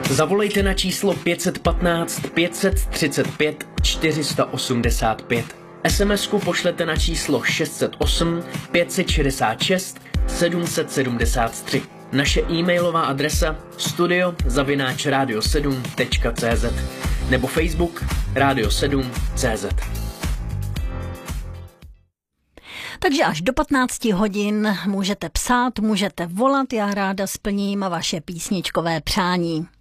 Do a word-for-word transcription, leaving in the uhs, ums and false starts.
Zavolejte na číslo pět jedna pět pět tři pět čtyři osm pět. es em esku pošlete na číslo šest set osm pět set šedesát šest sedm set sedmdesát tři. Naše e-mailová adresa studio zavináč radio sedm tečka cé zet nebo Facebook Radio sedm tečka cé zet. Takže až do patnácti hodin můžete psát, můžete volat, já ráda splním vaše písničkové přání.